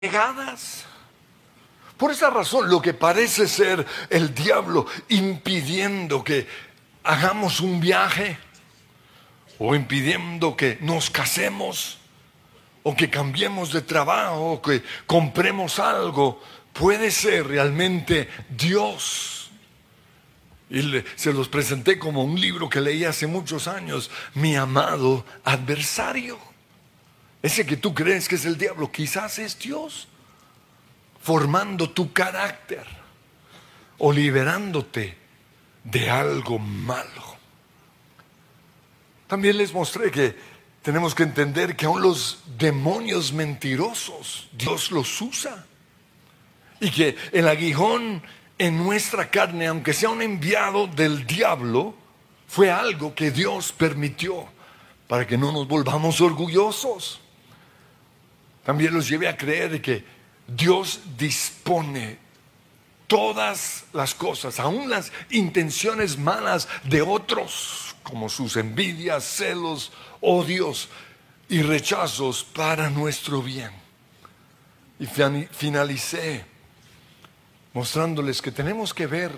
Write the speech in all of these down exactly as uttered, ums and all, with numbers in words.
negadas. Por esa razón, lo que parece ser el diablo impidiendo que hagamos un viaje, o impidiendo que nos casemos, o que cambiemos de trabajo, o que compremos algo, puede ser realmente Dios. Y le, se los presenté como un libro que leí hace muchos años, Mi amado adversario. Ese que tú crees que es el diablo, quizás es Dios, formando tu carácter o liberándote de algo malo. También les mostré que tenemos que entender que aún los demonios mentirosos, Dios los usa. Y que el aguijón en nuestra carne, aunque sea un enviado del diablo, fue algo que Dios permitió para que no nos volvamos orgullosos. También los llevé a creer que Dios dispone todas las cosas, aún las intenciones malas de otros, como sus envidias, celos, odios y rechazos, para nuestro bien. Y finalicé mostrándoles que tenemos que ver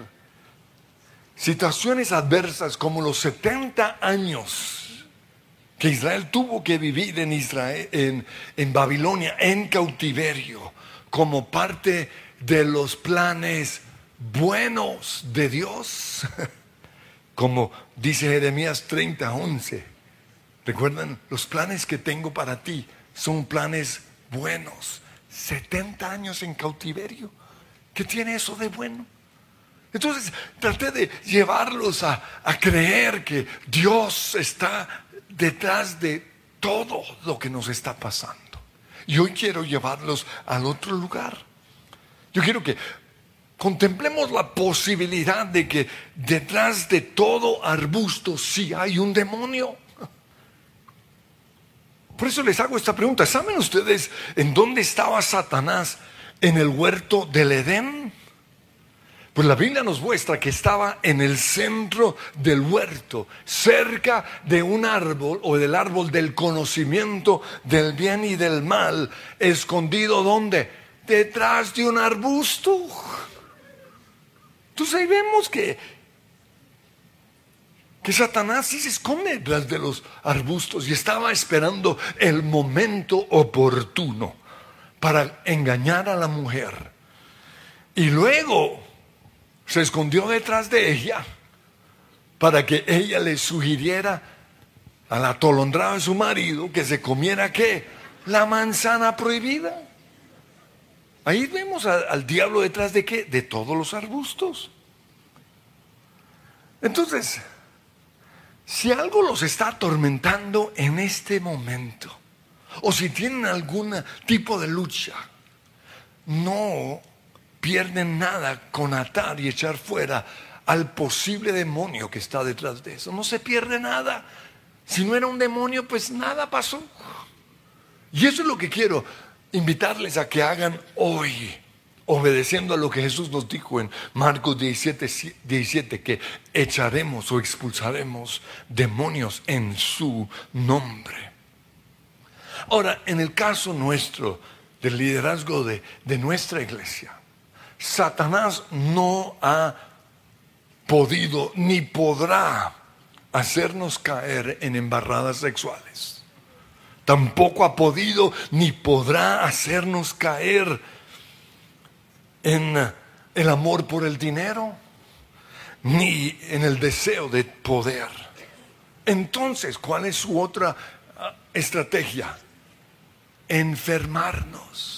situaciones adversas como los setenta años que Israel tuvo que vivir en, Israel, en, en Babilonia, en cautiverio, como parte de los planes buenos de Dios. Como dice Jeremías treinta, once. ¿Recuerdan? Los planes que tengo para ti son planes buenos. setenta años en cautiverio. ¿Qué tiene eso de bueno? Entonces traté de llevarlos a, a creer que Dios está detrás de todo lo que nos está pasando. Y hoy quiero llevarlos al otro lugar. Yo quiero que contemplemos la posibilidad de que detrás de todo arbusto sí hay un demonio. Por eso les hago esta pregunta. ¿Saben ustedes en dónde estaba Satanás en el huerto del Edén? Pues la Biblia nos muestra que estaba en el centro del huerto, cerca de un árbol, o del árbol del conocimiento del bien y del mal, escondido ¿dónde? Detrás de un arbusto. Entonces ahí vemos que, que Satanás sí se esconde detrás de los arbustos y estaba esperando el momento oportuno para engañar a la mujer. Y luego se escondió detrás de ella para que ella le sugiriera al atolondrado de su marido que se comiera ¿qué? La manzana prohibida. Ahí vemos a, al diablo detrás de ¿qué? De todos los arbustos. Entonces, si algo los está atormentando en este momento, o si tienen algún tipo de lucha, no pierden nada con atar y echar fuera al posible demonio que está detrás de eso. No se pierde nada. Si no era un demonio, pues nada pasó. Y eso es lo que quiero invitarles a que hagan hoy, obedeciendo a lo que Jesús nos dijo en Marcos diecisiete, diecisiete, que echaremos o expulsaremos demonios en su nombre. Ahora, en el caso nuestro, del liderazgo de, de nuestra iglesia, Satanás no ha podido ni podrá hacernos caer en embarradas sexuales. Tampoco ha podido ni podrá hacernos caer en el amor por el dinero, ni en el deseo de poder. Entonces, ¿cuál es su otra estrategia? Enfermarnos.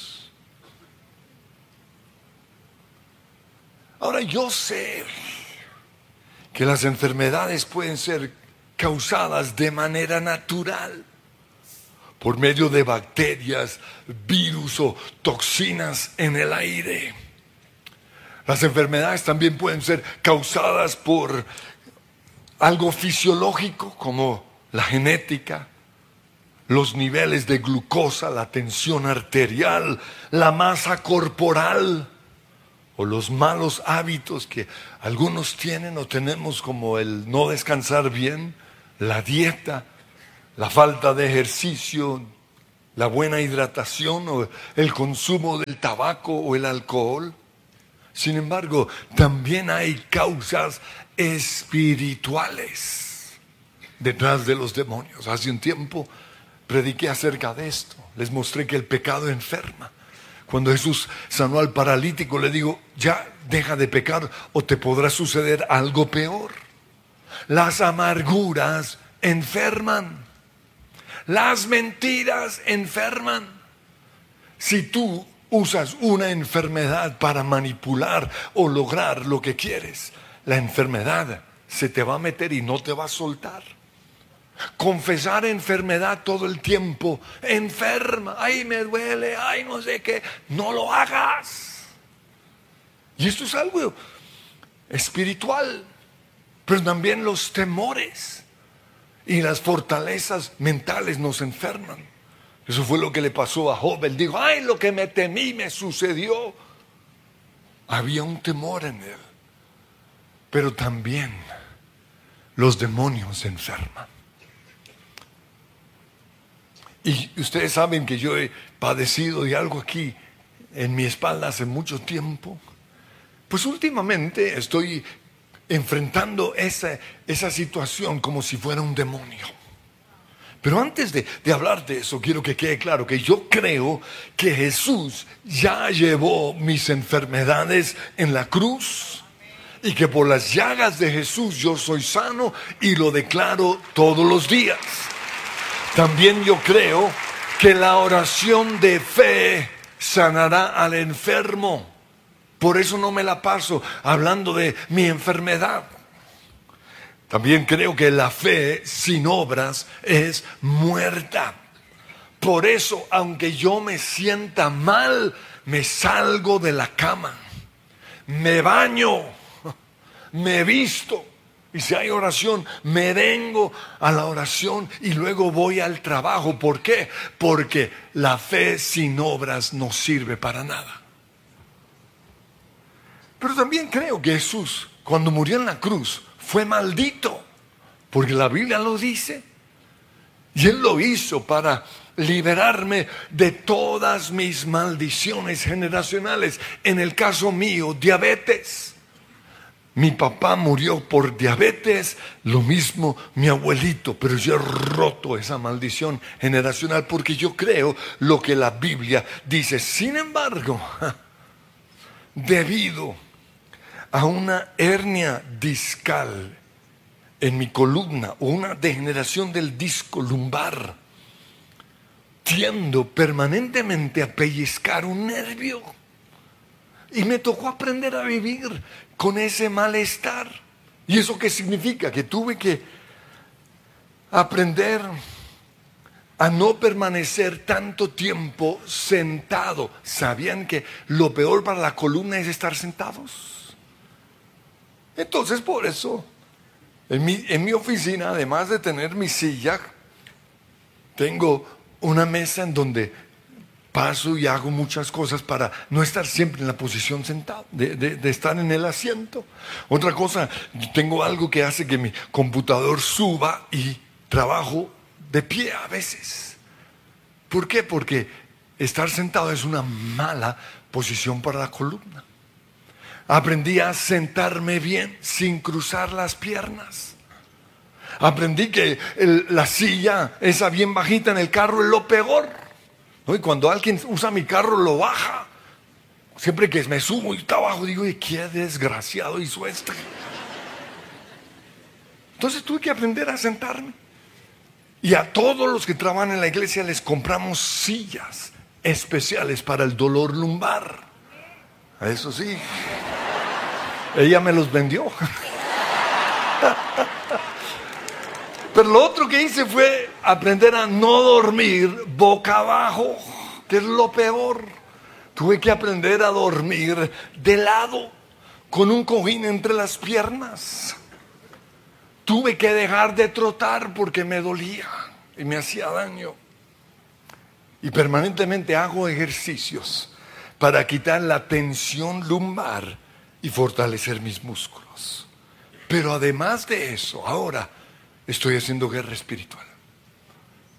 Ahora yo sé que las enfermedades pueden ser causadas de manera natural, por medio de bacterias, virus o toxinas en el aire. Las enfermedades también pueden ser causadas por algo fisiológico, como la genética, los niveles de glucosa, la tensión arterial, la masa corporal, o los malos hábitos que algunos tienen o tenemos, como el no descansar bien, la dieta, la falta de ejercicio, la buena hidratación o el consumo del tabaco o el alcohol. Sin embargo, también hay causas espirituales detrás de los demonios. Hace un tiempo prediqué acerca de esto. Les mostré que el pecado enferma. Cuando Jesús sanó al paralítico, le digo, ya deja de pecar o te podrá suceder algo peor. Las amarguras enferman. Las mentiras enferman. Si tú usas una enfermedad para manipular o lograr lo que quieres, la enfermedad se te va a meter y no te va a soltar. Confesar enfermedad todo el tiempo enferma. Ay, me duele, ay, no sé qué. No lo hagas. Y esto es algo espiritual, pero también los temores y las fortalezas mentales nos enferman. Eso fue lo que le pasó a Job. Él dijo, ay, lo que me temí me sucedió. Había un temor en él. Pero también los demonios enferman. Y ustedes saben que yo he padecido de algo aquí en mi espalda hace mucho tiempo. Pues últimamente estoy enfrentando esa, esa situación como si fuera un demonio. Pero antes de, de hablar de eso, quiero que quede claro que yo creo que Jesús ya llevó mis enfermedades en la cruz y que por las llagas de Jesús yo soy sano y lo declaro todos los días. También yo creo que la oración de fe sanará al enfermo. Por eso no me la paso hablando de mi enfermedad. También creo que la fe sin obras es muerta. Por eso, aunque yo me sienta mal, me salgo de la cama, me baño, me visto. Y si hay oración, me vengo a la oración y luego voy al trabajo. ¿Por qué? Porque la fe sin obras no sirve para nada. Pero también creo que Jesús, cuando murió en la cruz, fue maldito, porque la Biblia lo dice. Y Él lo hizo para liberarme de todas mis maldiciones generacionales. En el caso mío, diabetes. Mi papá murió por diabetes, lo mismo mi abuelito, pero yo he roto esa maldición generacional porque yo creo lo que la Biblia dice. Sin embargo, debido a una hernia discal en mi columna o una degeneración del disco lumbar, tiendo permanentemente a pellizcar un nervio. Y me tocó aprender a vivir con ese malestar. ¿Y eso qué significa? Que tuve que aprender a no permanecer tanto tiempo sentado. ¿Sabían que lo peor para la columna es estar sentados? Entonces, por eso, en mi, en mi oficina, además de tener mi silla, tengo una mesa en donde paso y hago muchas cosas para no estar siempre en la posición sentado, de, de, de estar en el asiento. Otra cosa, tengo algo que hace que mi computador suba y trabajo de pie a veces. ¿Por qué? Porque estar sentado es una mala posición para la columna. Aprendí a sentarme bien sin cruzar las piernas. Aprendí que el, la silla, esa bien bajita en el carro, es lo peor. ¿No? Y cuando alguien usa mi carro, lo baja. Siempre que me subo y está abajo, digo, qué desgraciado hizo esto. Entonces tuve que aprender a sentarme. Y a todos los que trabajan en la iglesia les compramos sillas especiales para el dolor lumbar. Eso sí, ella me los vendió. Pero lo otro que hice fue aprender a no dormir boca abajo, que es lo peor. Tuve que aprender a dormir de lado, con un cojín entre las piernas. Tuve que dejar de trotar porque me dolía y me hacía daño. Y permanentemente hago ejercicios para quitar la tensión lumbar y fortalecer mis músculos. Pero además de eso, ahora estoy haciendo guerra espiritual.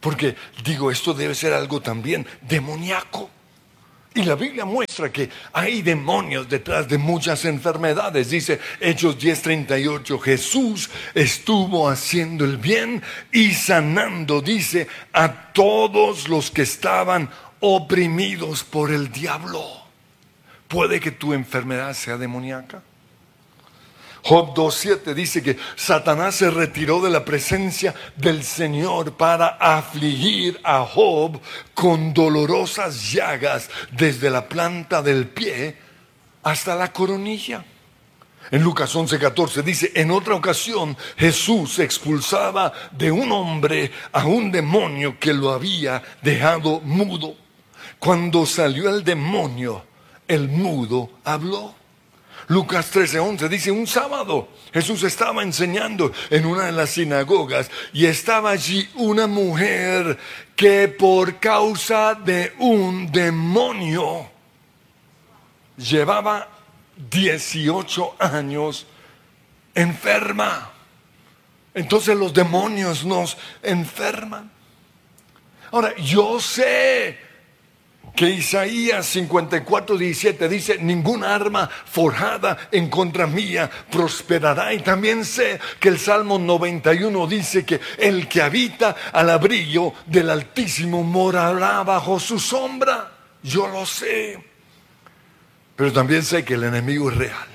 Porque digo, esto debe ser algo también demoníaco. Y la Biblia muestra que hay demonios detrás de muchas enfermedades. Dice Hechos diez treinta y ocho, Jesús estuvo haciendo el bien y sanando, dice, a todos los que estaban oprimidos por el diablo. ¿Puede que tu enfermedad sea demoníaca? Job dos siete dice que Satanás se retiró de la presencia del Señor para afligir a Job con dolorosas llagas desde la planta del pie hasta la coronilla. En Lucas once catorce dice, en otra ocasión Jesús expulsaba de un hombre a un demonio que lo había dejado mudo. Cuando salió el demonio, el mudo habló. Lucas trece once dice, un sábado Jesús estaba enseñando en una de las sinagogas y estaba allí una mujer que por causa de un demonio llevaba dieciocho años enferma. Entonces los demonios nos enferman. Ahora, yo sé que Isaías cincuenta y cuatro diecisiete dice, ninguna arma forjada en contra mía prosperará. Y también sé que el Salmo noventa y uno dice que el que habita al abrigo del Altísimo morará bajo su sombra. Yo lo sé. Pero también sé que el enemigo es real.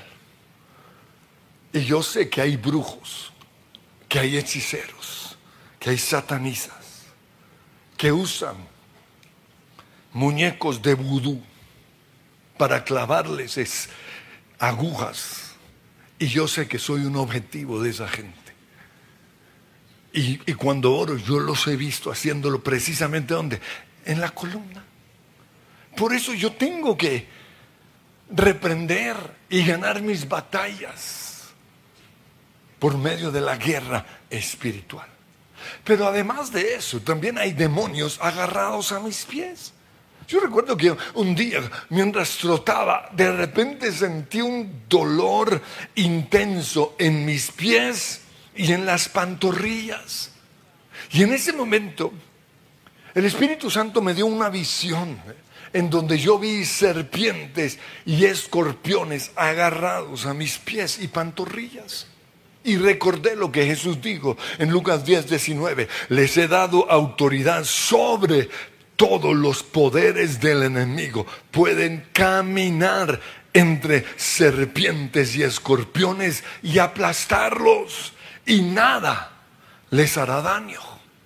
Y yo sé que hay brujos, que hay hechiceros, que hay satanistas, que usan muñecos de vudú para clavarles es agujas, y yo sé que soy un objetivo de esa gente, y, y cuando oro yo los he visto haciéndolo precisamente ¿dónde? En la columna. Por eso yo tengo que reprender y ganar mis batallas por medio de la guerra espiritual. Pero además de eso, también hay demonios agarrados a mis pies. Yo recuerdo que un día, mientras trotaba, de repente sentí un dolor intenso en mis pies y en las pantorrillas. Y en ese momento, el Espíritu Santo me dio una visión en donde yo vi serpientes y escorpiones agarrados a mis pies y pantorrillas. Y recordé lo que Jesús dijo en Lucas diez diecinueve, les he dado autoridad sobre todos los poderes del enemigo, pueden caminar entre serpientes y escorpiones y aplastarlos, y nada les hará daño.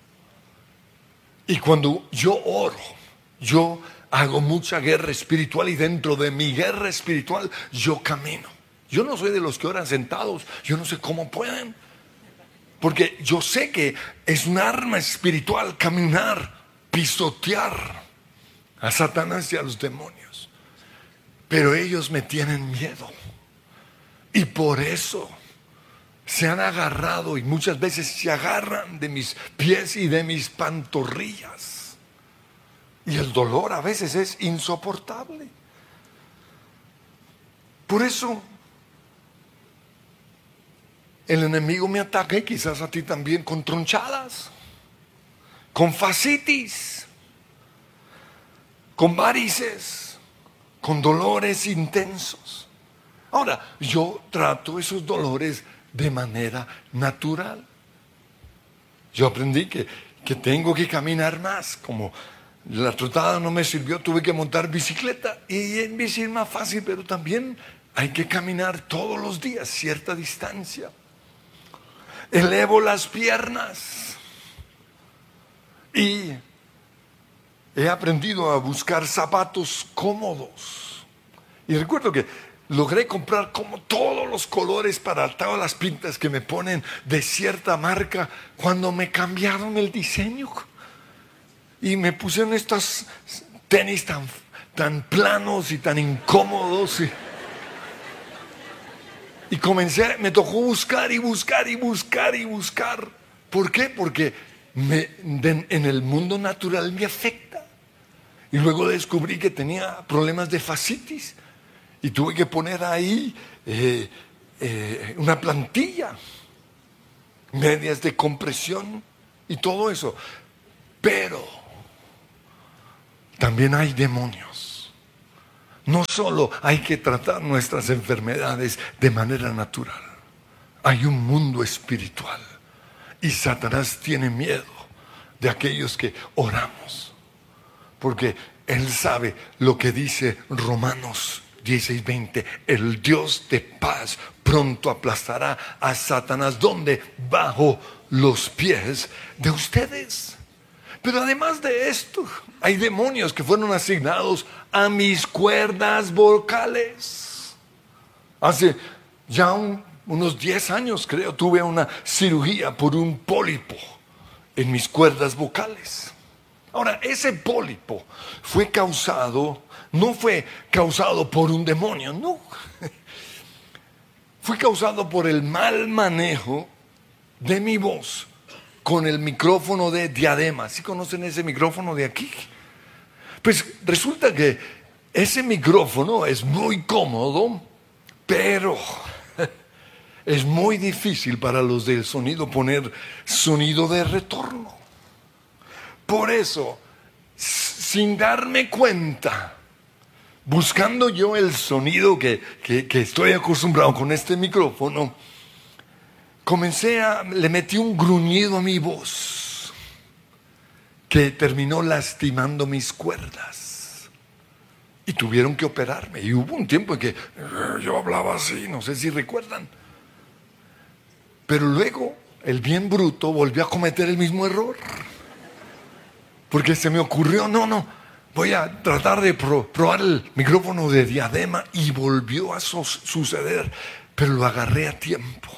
Y cuando yo oro, yo hago mucha guerra espiritual, y dentro de mi guerra espiritual yo camino. Yo no soy de los que oran sentados, yo no sé cómo pueden, porque yo sé que es un arma espiritual caminar, pisotear a Satanás y a los demonios. Pero ellos me tienen miedo, y por eso se han agarrado, y muchas veces se agarran de mis pies y de mis pantorrillas, y el dolor a veces es insoportable. Por eso el enemigo me ataca, y quizás a ti también, con tronchadas, con fascitis, con varices, con dolores intensos. Ahora, yo trato esos dolores de manera natural. Yo aprendí que, que tengo que caminar más. Como la trotada no me sirvió, tuve que montar bicicleta, y en bici es más fácil, pero también hay que caminar todos los días cierta distancia. Elevo las piernas y he aprendido a buscar zapatos cómodos. Y recuerdo que logré comprar como todos los colores para todas las pintas que me ponen de cierta marca cuando me cambiaron el diseño y me pusieron estos tenis tan, tan planos y tan incómodos. Y, y comencé, me tocó buscar y buscar y buscar y buscar. ¿Por qué? Porque me, de, en el mundo natural me afecta. Y luego descubrí que tenía problemas de fascitis. Y tuve que poner ahí eh, eh, una plantilla, medias de compresión y todo eso. Pero también hay demonios. No solo hay que tratar nuestras enfermedades de manera natural. Hay un mundo espiritual. Y Satanás tiene miedo de aquellos que oramos. Porque él sabe lo que dice Romanos dieciséis veinte. El Dios de paz pronto aplastará a Satanás. ¿Dónde? Bajo los pies de ustedes. Pero además de esto, hay demonios que fueron asignados a mis cuerdas vocales. Hace ya un, unos diez años, creo, tuve una cirugía por un pólipo en mis cuerdas vocales. Ahora, ese pólipo fue causado, no fue causado por un demonio, no. Fue causado por el mal manejo de mi voz con el micrófono de diadema. ¿Sí conocen ese micrófono de aquí? Pues resulta que ese micrófono es muy cómodo, pero es muy difícil para los del sonido poner sonido de retorno. Por eso, sin darme cuenta, buscando yo el sonido que, que, que estoy acostumbrado con este micrófono, comencé a, le metí un gruñido a mi voz que terminó lastimando mis cuerdas. Y tuvieron que operarme. Y hubo un tiempo en que yo hablaba así, no sé si recuerdan. Pero luego, el bien bruto volvió a cometer el mismo error. Porque se me ocurrió, no, no, voy a tratar de pro, probar el micrófono de diadema, y volvió a so, suceder, pero lo agarré a tiempo.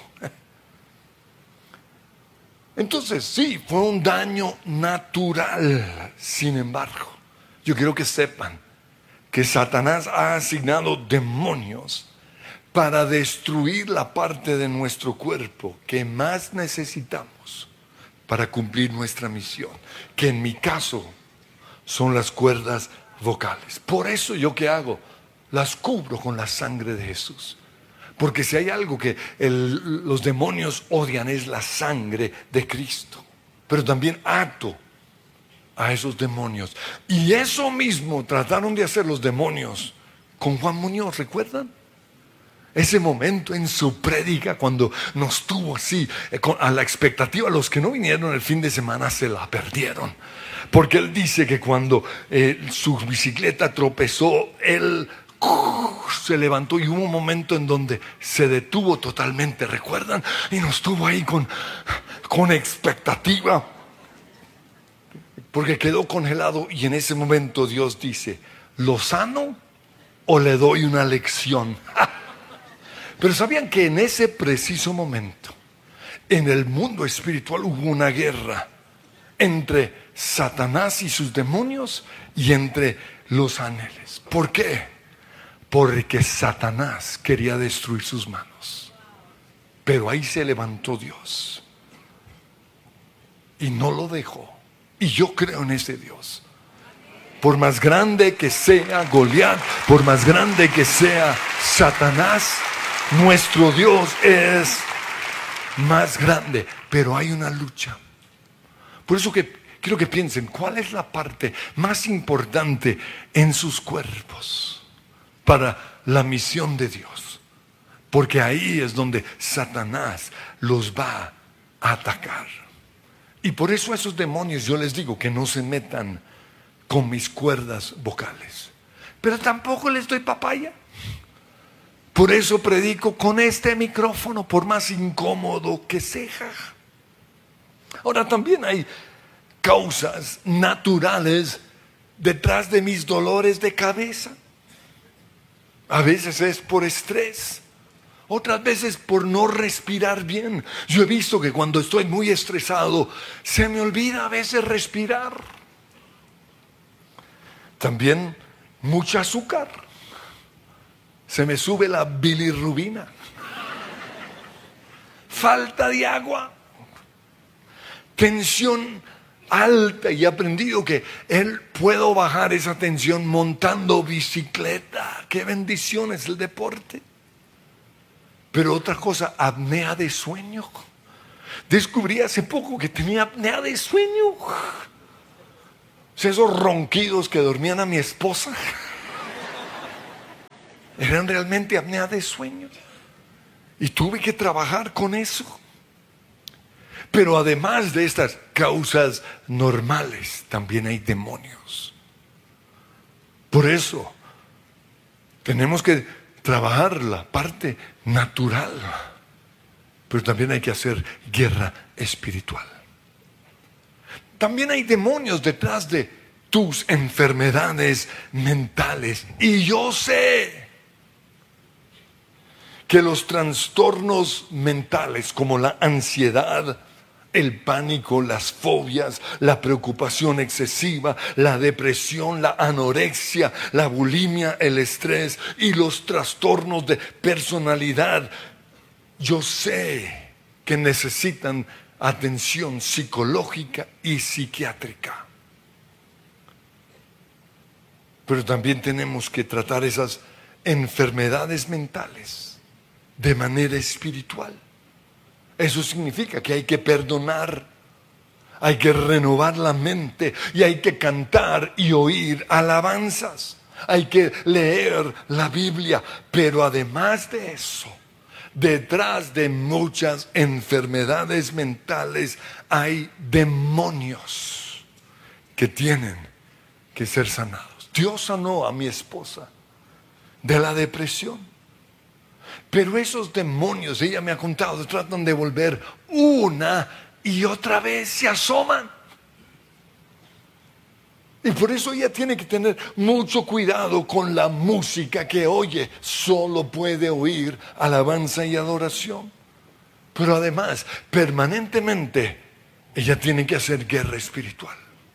Entonces, sí, fue un daño natural. Sin embargo, yo quiero que sepan que Satanás ha asignado demonios para destruir la parte de nuestro cuerpo que más necesitamos para cumplir nuestra misión, que en mi caso son las cuerdas vocales. Por eso yo, ¿qué hago? Las cubro con la sangre de Jesús. Porque si hay algo que el, los demonios odian, es la sangre de Cristo. Pero también ato a esos demonios. Y eso mismo trataron de hacer los demonios con Juan Muñoz, ¿recuerdan? Ese momento en su prédica, cuando nos tuvo así eh, con, a la expectativa. Los que no vinieron el fin de semana se la perdieron, porque él dice que cuando eh, su bicicleta tropezó, él uh, se levantó, y hubo un momento en donde se detuvo totalmente, ¿recuerdan? Y nos tuvo ahí con, con expectativa, porque quedó congelado. Y en ese momento Dios dice: ¿lo sano o le doy una lección? Pero ¿sabían que en ese preciso momento, en el mundo espiritual, hubo una guerra entre Satanás y sus demonios y entre los ángeles? ¿Por qué? Porque Satanás quería destruir sus manos, pero ahí se levantó Dios y no lo dejó. Y yo creo en ese Dios. Por más grande que sea Goliat, por más grande que sea Satanás, nuestro Dios es más grande. Pero hay una lucha. Por eso que quiero que piensen, ¿cuál es la parte más importante en sus cuerpos para la misión de Dios? Porque ahí es donde Satanás los va a atacar. Y por eso a esos demonios yo les digo que no se metan con mis cuerdas vocales. Pero tampoco les doy papaya. Por eso predico con este micrófono, por más incómodo que sea. Ahora, también hay causas naturales detrás de mis dolores de cabeza. A veces es por estrés, otras veces por no respirar bien. Yo he visto que cuando estoy muy estresado, se me olvida a veces respirar. También mucho azúcar. Se me sube la bilirrubina. Falta de agua. Tensión alta. Y he aprendido que él puedo bajar esa tensión montando bicicleta. Qué bendición es el deporte. Pero otra cosa, apnea de sueño. Descubrí hace poco que tenía apnea de sueño. sea, esos ronquidos que dormían a mi esposa eran realmente apnea de sueño. Y tuve que trabajar con eso. Pero además de estas causas normales, también hay demonios. Por eso tenemos que trabajar la parte natural, pero también hay que hacer guerra espiritual. También hay demonios detrás de tus enfermedades mentales. Y yo sé que los trastornos mentales como la ansiedad, el pánico, las fobias, la preocupación excesiva, la depresión, la anorexia, la bulimia, el estrés y los trastornos de personalidad, yo sé que necesitan atención psicológica y psiquiátrica. Pero también tenemos que tratar esas enfermedades mentales de manera espiritual. Eso significa que hay que perdonar, hay que renovar la mente y hay que cantar y oír alabanzas. Hay que leer la Biblia, pero además de eso, detrás de muchas enfermedades mentales hay demonios que tienen que ser sanados. Dios sanó a mi esposa de la depresión. Pero esos demonios, ella me ha contado, tratan de volver una y otra vez, se asoman. Y por eso ella tiene que tener mucho cuidado con la música que oye. Solo puede oír alabanza y adoración. Pero además, permanentemente, ella tiene que hacer guerra espiritual.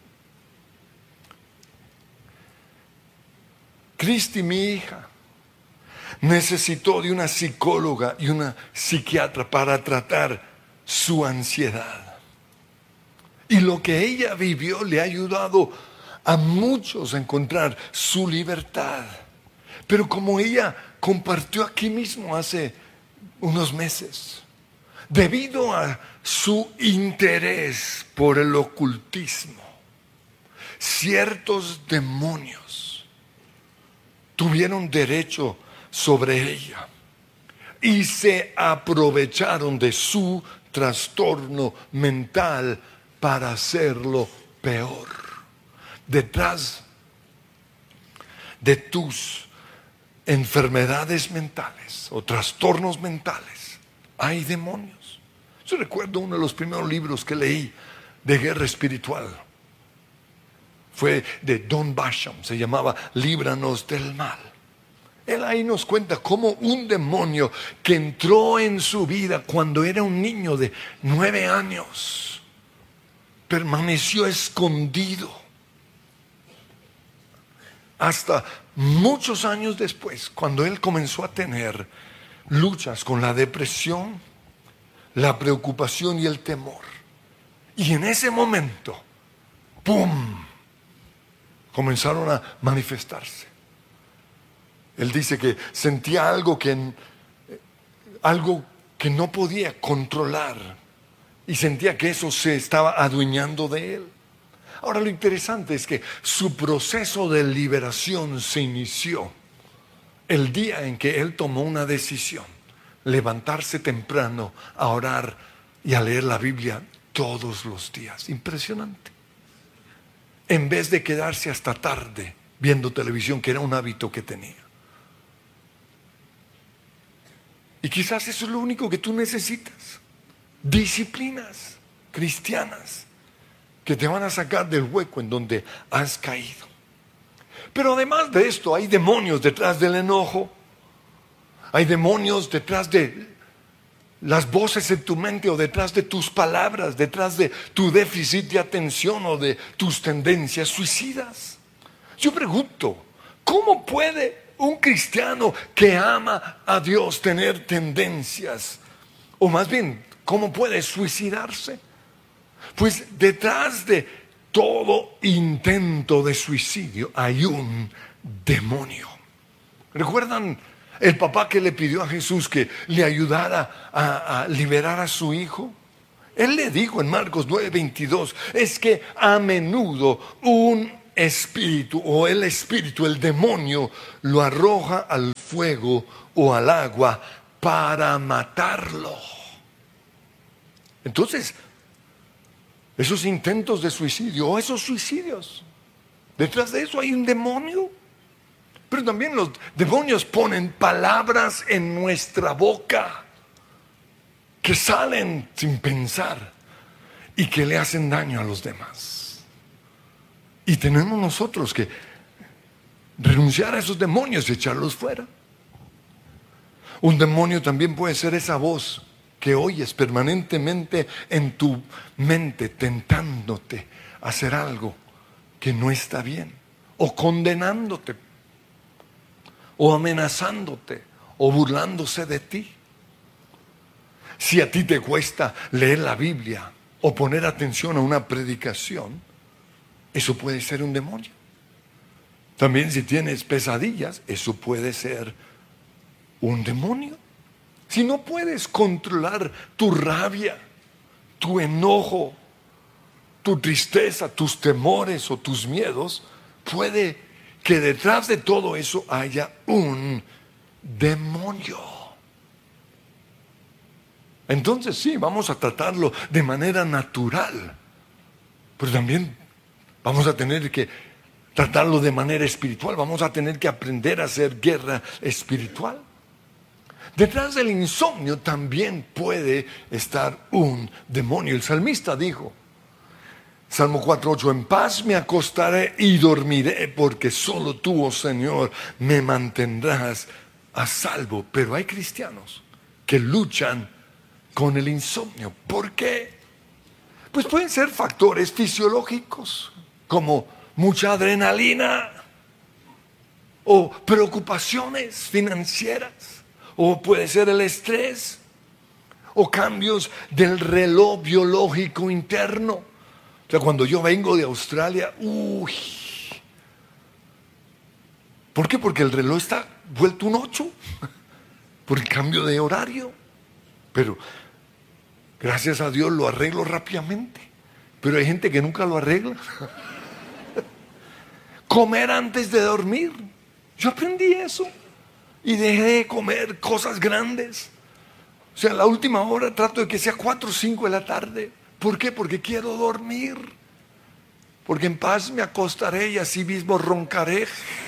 Cristi, mi hija, necesitó de una psicóloga y una psiquiatra para tratar su ansiedad. Y lo que ella vivió le ha ayudado a muchos a encontrar su libertad. Pero como ella compartió aquí mismo hace unos meses, debido a su interés por el ocultismo, ciertos demonios tuvieron derecho sobre ella y se aprovecharon de su trastorno mental para hacerlo peor. Detrás de tus enfermedades mentales o trastornos mentales hay demonios. Yo recuerdo uno de los primeros libros que leí de guerra espiritual. Fue de Don Basham, se llamaba Líbranos del Mal. Él ahí nos cuenta cómo un demonio que entró en su vida cuando era un niño de nueve años permaneció escondido hasta muchos años después, cuando él comenzó a tener luchas con la depresión, la preocupación y el temor. Y en ese momento, ¡pum!, comenzaron a manifestarse. Él dice que sentía algo que, algo que no podía controlar y sentía que eso se estaba adueñando de él. Ahora, lo interesante es que su proceso de liberación se inició el día en que él tomó una decisión: levantarse temprano a orar y a leer la Biblia todos los días. Impresionante. En vez de quedarse hasta tarde viendo televisión, que era un hábito que tenía. Y quizás eso es lo único que tú necesitas. Disciplinas cristianas que te van a sacar del hueco en donde has caído. Pero además de esto, hay demonios detrás del enojo. Hay demonios detrás de las voces en tu mente o detrás de tus palabras, detrás de tu déficit de atención o de tus tendencias suicidas. Yo pregunto, ¿cómo puede un cristiano que ama a Dios tener tendencias? O más bien, ¿cómo puede suicidarse? Pues detrás de todo intento de suicidio hay un demonio. ¿Recuerdan el papá que le pidió a Jesús que le ayudara a, a liberar a su hijo? Él le dijo en Marcos nueve veintidós, es que a menudo un espíritu o el espíritu, el demonio, lo arroja al fuego o al agua para matarlo. Entonces, esos intentos de suicidio o esos suicidios, detrás de eso hay un demonio. Pero también los demonios ponen palabras en nuestra boca que salen sin pensar y que le hacen daño a los demás. Y tenemos nosotros que renunciar a esos demonios y echarlos fuera. Un demonio también puede ser esa voz que oyes permanentemente en tu mente, tentándote a hacer algo que no está bien, o condenándote, o amenazándote, o burlándose de ti. Si a ti te cuesta leer la Biblia o poner atención a una predicación, eso puede ser un demonio. También si tienes pesadillas, eso puede ser un demonio. Si no puedes controlar tu rabia, tu enojo, tu tristeza, tus temores o tus miedos, puede que detrás de todo eso haya un demonio. Entonces sí, vamos a tratarlo de manera natural, pero también vamos a tener que tratarlo de manera espiritual. Vamos a tener que aprender a hacer guerra espiritual. Detrás del insomnio también puede estar un demonio. El salmista dijo, Salmo cuatro ocho, en paz me acostaré y dormiré, porque solo tú, oh Señor, me mantendrás a salvo. Pero hay cristianos que luchan con el insomnio. ¿Por qué? Pues pueden ser factores fisiológicos, como mucha adrenalina, o preocupaciones financieras, o puede ser el estrés, o cambios del reloj biológico interno. O sea, cuando yo vengo de Australia, uy, ¿por qué? Porque el reloj está vuelto un ocho por el cambio de horario. Pero gracias a Dios lo arreglo rápidamente. Pero hay gente que nunca lo arregla. Comer antes de dormir. Yo aprendí eso y dejé de comer cosas grandes. O sea, la última hora trato de que sea cuatro o cinco de la tarde. ¿Por qué? Porque quiero dormir. Porque en paz me acostaré y así mismo roncaré.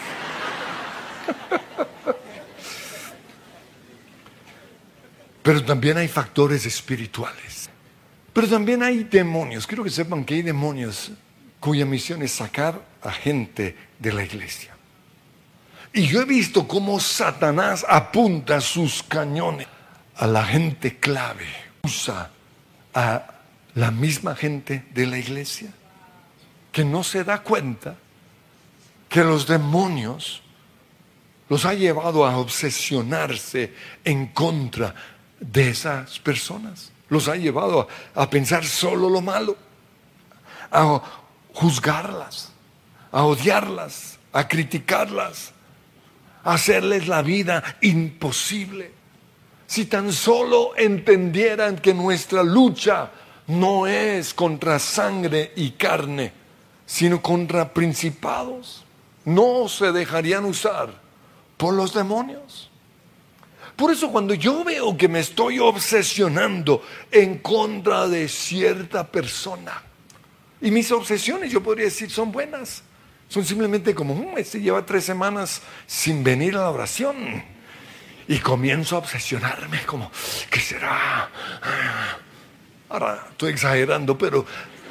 Pero también hay factores espirituales. Pero también hay demonios. Quiero que sepan que hay demonios cuya misión es sacar a gente de la iglesia. Y yo he visto cómo Satanás apunta sus cañones a la gente clave. Usa a la misma gente de la iglesia que no se da cuenta que los demonios los ha llevado a obsesionarse en contra de esas personas. Los ha llevado a, a pensar solo lo malo, a juzgarlas, a odiarlas, a criticarlas, a hacerles la vida imposible. Si tan solo entendieran que nuestra lucha no es contra sangre y carne, sino contra principados, no se dejarían usar por los demonios. Por eso cuando yo veo que me estoy obsesionando en contra de cierta persona, y mis obsesiones yo podría decir son buenas, son simplemente como, um, este lleva tres semanas sin venir a la oración, y comienzo a obsesionarme como, ¿qué será? Ahora estoy exagerando, pero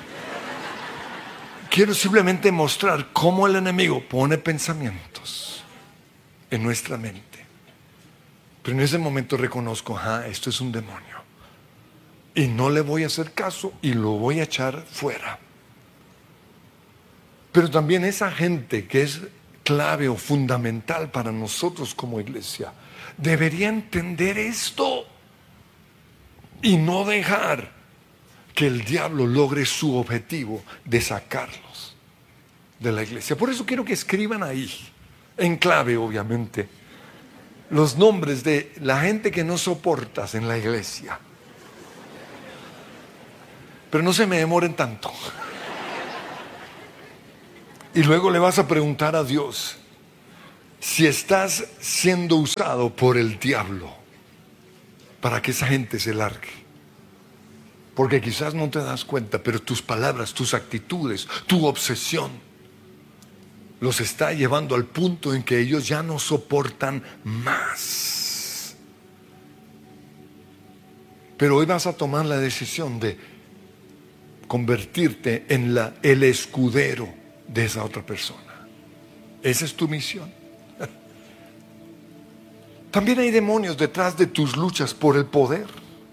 quiero simplemente mostrar cómo el enemigo pone pensamientos en nuestra mente. Pero en ese momento reconozco, ajá, esto es un demonio. Y no le voy a hacer caso y lo voy a echar fuera. Pero también esa gente que es clave o fundamental para nosotros como iglesia, debería entender esto y no dejar que el diablo logre su objetivo de sacarlos de la iglesia. Por eso quiero que escriban ahí, en clave obviamente, los nombres de la gente que no soportas en la iglesia. pero no se me demoren tanto. Y luego le vas a preguntar a Dios si estás siendo usado por el diablo para que esa gente se largue. Porque quizás no te das cuenta, pero tus palabras, tus actitudes, tu obsesión los está llevando al punto en que ellos ya no soportan más. Pero hoy vas a tomar la decisión de convertirte en la, el escudero de esa otra persona. Esa es tu misión. También hay demonios detrás de tus luchas por el poder.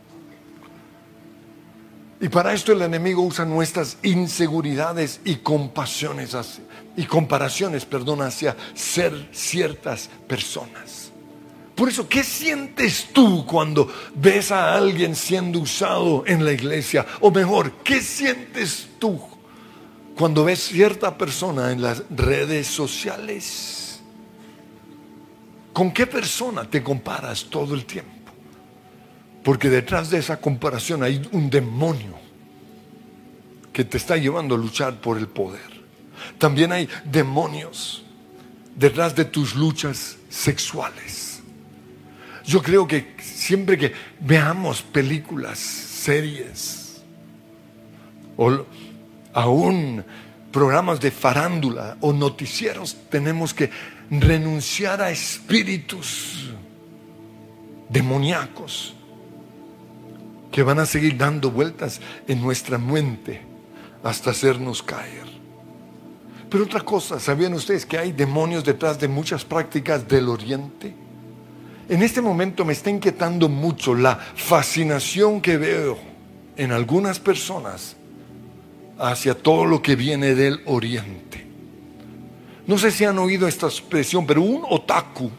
Y para esto el enemigo usa nuestras inseguridades y compasiones hacia, y comparaciones, perdón, hacia ser ciertas personas. Por eso, ¿qué sientes tú cuando ves a alguien siendo usado en la iglesia? O mejor, ¿qué sientes tú cuando ves cierta persona en las redes sociales? ¿Con qué persona te comparas todo el tiempo? Porque detrás de esa comparación hay un demonio que te está llevando a luchar por el poder. También hay demonios detrás de tus luchas sexuales. Yo creo que siempre que veamos películas, series, o aún programas de farándula o noticieros, tenemos que renunciar a espíritus demoníacos que van a seguir dando vueltas en nuestra mente hasta hacernos caer. Pero otra cosa, ¿sabían ustedes que hay demonios detrás de muchas prácticas del Oriente? En este momento me está inquietando mucho la fascinación que veo en algunas personas hacia todo lo que viene del Oriente. No sé si han oído esta expresión, pero un otaku,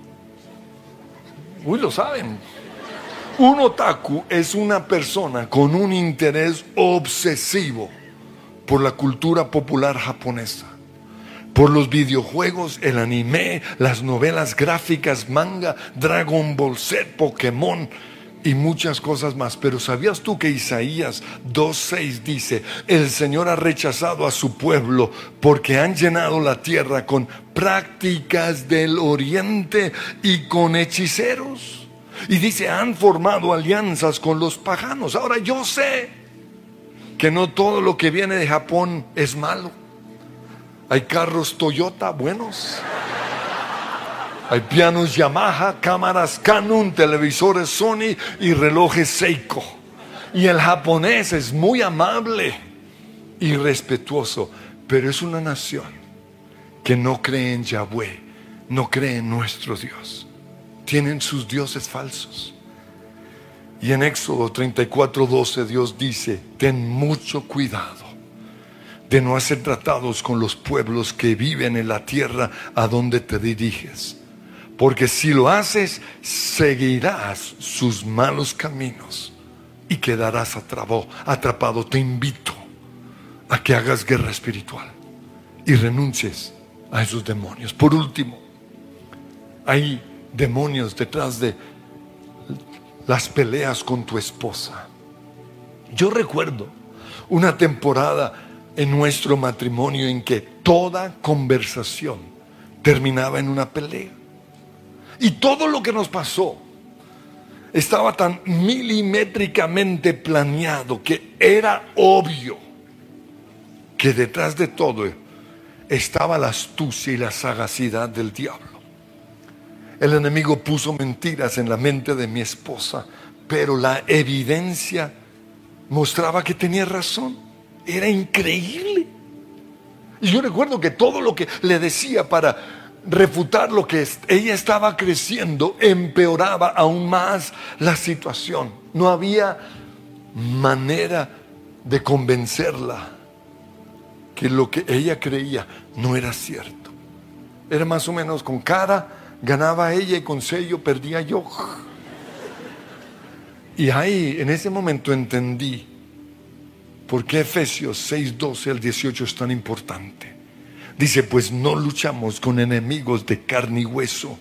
uy, lo saben. Un otaku es una persona con un interés obsesivo por la cultura popular japonesa, por los videojuegos, el anime, las novelas gráficas, manga, Dragon Ball Z, Pokémon y muchas cosas más. Pero ¿sabías tú que Isaías dos seis dice: el Señor ha rechazado a su pueblo porque han llenado la tierra con prácticas del Oriente y con hechiceros? Y dice, han formado alianzas con los paganos. Ahora yo sé que no todo lo que viene de Japón es malo. Hay carros Toyota buenos, hay pianos Yamaha, cámaras Canon, televisores Sony y relojes Seiko. Y el japonés es muy amable y respetuoso, pero es una nación que no cree en Yahweh, no cree en nuestro Dios. Tienen sus dioses falsos. Y en Éxodo treinta y cuatro doce Dios dice: ten mucho cuidado de no hacer tratados con los pueblos que viven en la tierra a donde te diriges, porque si lo haces seguirás sus malos caminos y quedarás atrapado, atrapado. Te invito a que hagas guerra espiritual y renuncies a esos demonios. Por último, hay demonios detrás de las peleas con tu esposa. Yo recuerdo una temporada en nuestro matrimonio en que toda conversación terminaba en una pelea. Y todo lo que nos pasó estaba tan milimétricamente planeado que era obvio que detrás de todo estaba la astucia y la sagacidad del diablo. El enemigo puso mentiras en la mente de mi esposa, pero la evidencia mostraba que tenía razón. Era increíble. Y yo recuerdo que todo lo que le decía para refutar lo que ella estaba creciendo empeoraba aún más la situación. No había manera de convencerla que lo que ella creía no era cierto. Era más o menos con cara ganaba ella y con sello perdía yo. Y ahí, en ese momento entendí por qué Efesios seis doce al dieciocho es tan importante. Dice, pues no luchamos con enemigos de carne y hueso,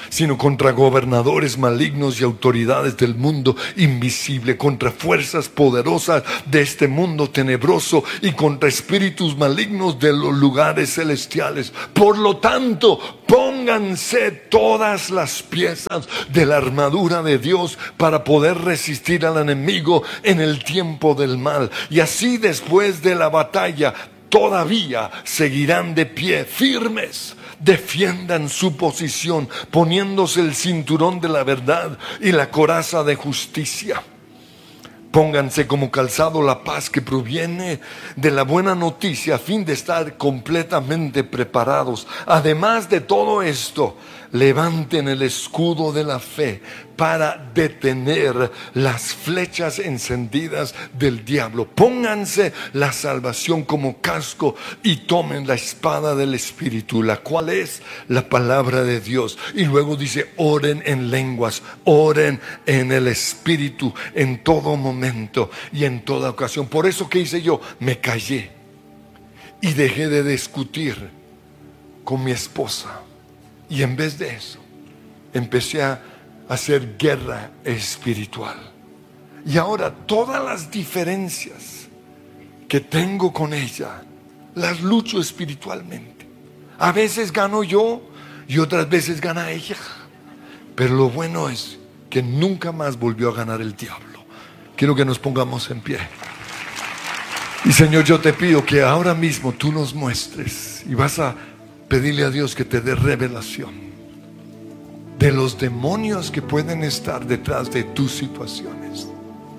sino contra gobernadores malignos y autoridades del mundo invisible, contra fuerzas poderosas de este mundo tenebroso y contra espíritus malignos de los lugares celestiales. Por lo tanto, pónganse todas las piezas de la armadura de Dios para poder resistir al enemigo en el tiempo del mal. Y así, después de la batalla, todavía seguirán de pie firmes. Defiendan su posición poniéndose el cinturón de la verdad y la coraza de justicia. Pónganse como calzado la paz que proviene de la buena noticia, a fin de estar completamente preparados. Además de todo esto, levanten el escudo de la fe para detener las flechas encendidas del diablo. Pónganse la salvación como casco y tomen la espada del Espíritu, la cual es la palabra de Dios. Y luego dice, oren en lenguas, oren en el Espíritu en todo momento y en toda ocasión. Por eso, ¿qué hice yo? Me callé y dejé de discutir con mi esposa. Y en vez de eso, empecé a hacer guerra espiritual. Y ahora todas las diferencias que tengo con ella, las lucho espiritualmente. A veces gano yo y otras veces gana ella. Pero lo bueno es que nunca más volvió a ganar el diablo. Quiero que nos pongamos en pie. Y Señor, yo te pido que ahora mismo tú nos muestres, y vas a pedirle a Dios que te dé revelación de los demonios que pueden estar detrás de tus situaciones.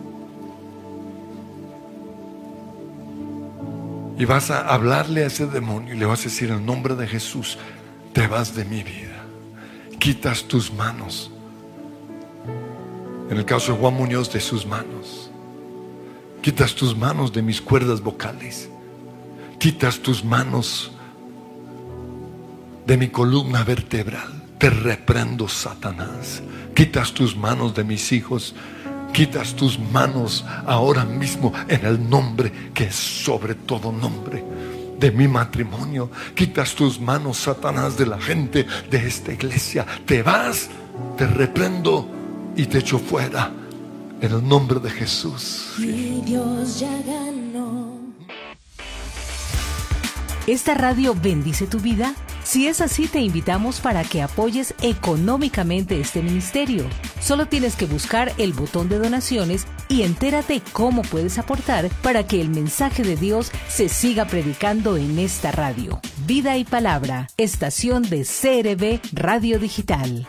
Y vas a hablarle a ese demonio y le vas a decir, en el nombre de Jesús, te vas de mi vida. Quitas tus manos. En el caso de Juan Muñoz, de sus manos. Quitas tus manos de mis cuerdas vocales. Quitas tus manos de mi columna vertebral. Te reprendo, Satanás. Quitas tus manos de mis hijos. Quitas tus manos ahora mismo en el nombre que es sobre todo nombre, de mi matrimonio. Quitas tus manos, Satanás, de la gente de esta iglesia. Te vas, te reprendo y te echo fuera en el nombre de Jesús. Mi Dios ya ganó. ¿Esta radio bendice tu vida? Si es así, te invitamos para que apoyes económicamente este ministerio. Solo tienes que buscar el botón de donaciones y entérate cómo puedes aportar para que el mensaje de Dios se siga predicando en esta radio. Vida y Palabra, estación de C R B Radio Digital.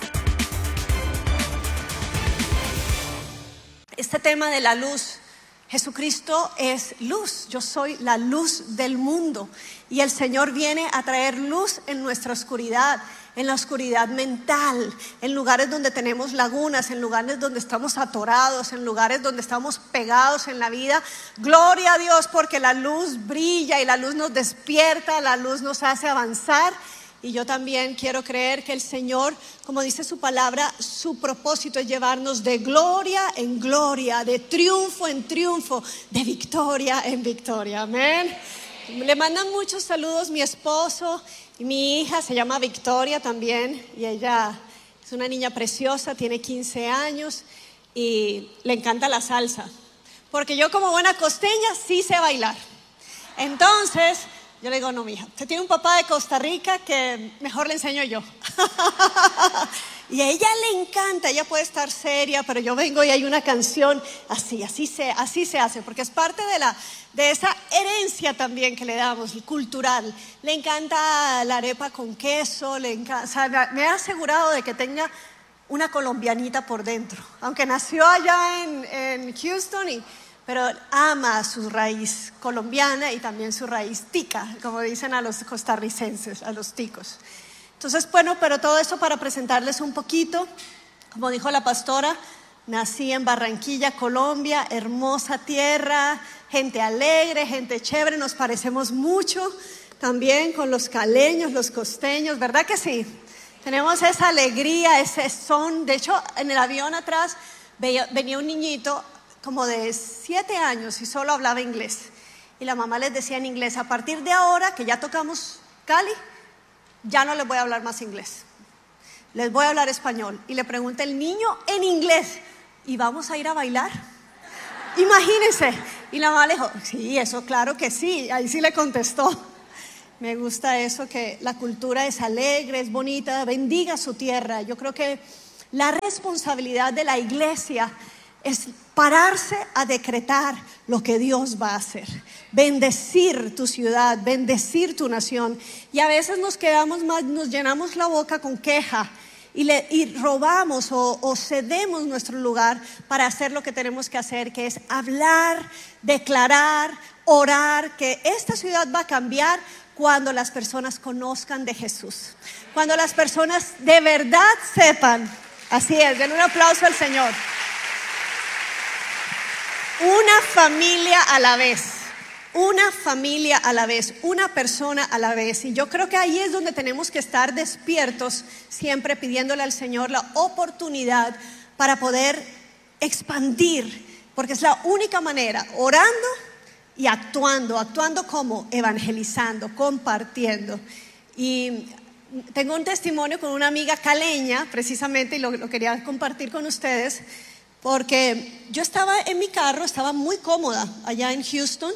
Este tema de la luz, Jesucristo es luz. Yo soy la luz del mundo. Y el Señor viene a traer luz en nuestra oscuridad, en la oscuridad mental, en lugares donde tenemos lagunas, en lugares donde estamos atorados, en lugares donde estamos pegados en la vida. Gloria a Dios, porque la luz brilla y la luz nos despierta, la luz nos hace avanzar. Y yo también quiero creer que el Señor, como dice su palabra, su propósito es llevarnos de gloria en gloria, de triunfo en triunfo, de victoria en victoria. Amén. Le mandan muchos saludos mi esposo y mi hija, se llama Victoria también, y ella es una niña preciosa, tiene quince años y le encanta la salsa, porque yo como buena costeña sí sé bailar. Entonces yo le digo, no, mija, usted tiene un papá de Costa Rica que mejor le enseño yo. Y a ella le encanta, ella puede estar seria, pero yo vengo y hay una canción así, así se, así se hace, porque es parte de, la, de esa herencia también que le damos, cultural. Le encanta la arepa con queso, le encanta, o sea, me ha asegurado de que tenga una colombianita por dentro, aunque nació allá en, en Houston, y, pero ama su raíz colombiana y también su raíz tica, como dicen a los costarricenses, a los ticos. Entonces, bueno, pero todo eso para presentarles un poquito. Como dijo la pastora, nací en Barranquilla, Colombia, hermosa tierra, gente alegre, gente chévere, nos parecemos mucho también con los caleños, los costeños, ¿verdad que sí? Tenemos esa alegría, ese son. De hecho, en el avión atrás veía, venía un niñito como de siete años y solo hablaba inglés. Y la mamá les decía en inglés, a partir de ahora que ya tocamos Cali, ya no les voy a hablar más inglés. les voy a hablar español. Y le pregunta el niño en inglés, ¿y vamos a ir a bailar? Imagínense. Y la mamá le dijo, sí, eso claro que sí. Ahí sí le contestó. Me gusta eso, que la cultura es alegre, es bonita, bendiga su tierra. Yo creo que la responsabilidad de la iglesia es pararse a decretar lo que Dios va a hacer, bendecir tu ciudad, bendecir tu nación. Y a veces nos quedamos más, nos llenamos la boca con queja y, le, y robamos o, o cedemos nuestro lugar para hacer lo que tenemos que hacer, que es hablar, declarar, orar, que esta ciudad va a cambiar cuando las personas conozcan de Jesús, cuando las personas de verdad sepan. Así es, denle un aplauso al Señor. Una familia a la vez, una familia a la vez, una persona a la vez. Y yo creo que ahí es donde tenemos que estar despiertos, siempre pidiéndole al Señor la oportunidad para poder expandir, porque es la única manera, orando y actuando. Actuando como evangelizando, compartiendo. Y tengo un testimonio con una amiga caleña, precisamente, y lo, lo quería compartir con ustedes. Porque yo estaba en mi carro, estaba muy cómoda allá en Houston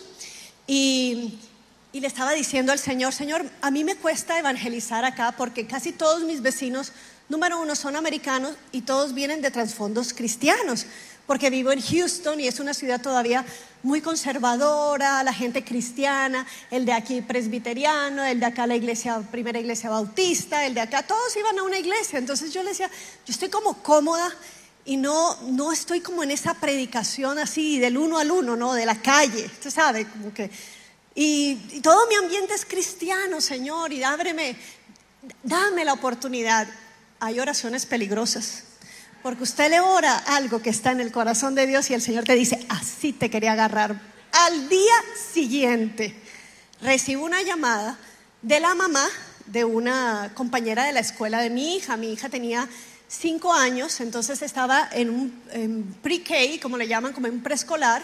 y, y le estaba diciendo al Señor, Señor, a mí me cuesta evangelizar acá porque casi todos mis vecinos, número uno, son americanos y todos vienen de trasfondos cristianos, porque vivo en Houston y es una ciudad todavía muy conservadora, la gente cristiana, el de aquí presbiteriano, el de acá la iglesia, primera iglesia bautista, el de acá, todos iban a una iglesia. Entonces yo le decía, yo estoy como cómoda y no, no estoy como en esa predicación así del uno al uno, ¿no? De la calle, usted sabe, como que y, y todo mi ambiente es cristiano, Señor, y ábreme, dame la oportunidad. Hay oraciones peligrosas, porque usted le ora algo que está en el corazón de Dios y el Señor te dice, así te quería agarrar. Al día siguiente recibo una llamada de la mamá de una compañera de la escuela de mi hija. Mi hija tenía cinco años, entonces estaba en un en pre-K, como le llaman, como en un preescolar.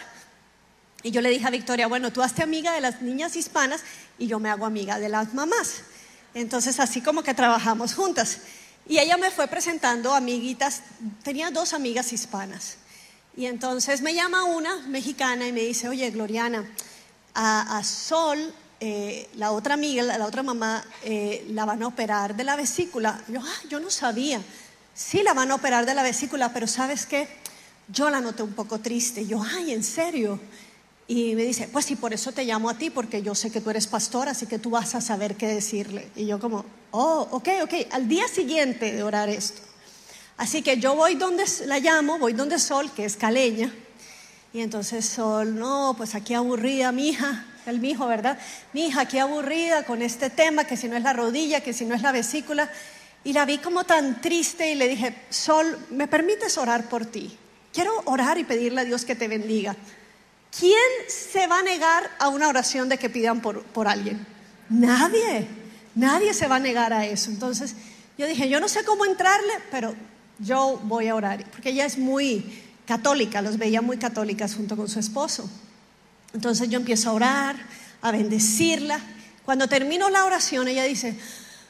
Y yo le dije a Victoria, bueno, tú hazte amiga de las niñas hispanas y yo me hago amiga de las mamás. Entonces así como que trabajamos juntas. Y ella me fue presentando amiguitas, tenía dos amigas hispanas. Y entonces me llama una mexicana y me dice, oye, Gloriana, a, a Sol, eh, la otra amiga, la, la otra mamá, eh, la van a operar de la vesícula. Yo, ah, yo no sabía. Sí, la van a operar de la vesícula, pero ¿sabes qué? Yo la noté un poco triste. Yo, ay, ¿en serio? Y me dice, pues sí, por eso te llamo a ti, porque yo sé que tú eres pastor, así que tú vas a saber qué decirle. Y yo como, oh, ok, ok, al día siguiente de orar esto. Así que yo voy donde la llamo, voy donde Sol, que es caleña. Y entonces Sol, no, pues aquí aburrida, mi hija, el mijo, ¿verdad? Mi hija, aquí aburrida con este tema, que si no es la rodilla, que si no es la vesícula. Y la vi como tan triste y le dije, Sol, ¿me permites orar por ti? Quiero orar y pedirle a Dios que te bendiga. ¿Quién se va a negar a una oración de que pidan por, por alguien? Nadie, nadie se va a negar a eso. Entonces yo dije, yo no sé cómo entrarle, pero yo voy a orar. Porque ella es muy católica, los veía muy católicas junto con su esposo. Entonces yo empiezo a orar, a bendecirla. Cuando termino la oración, ella dice,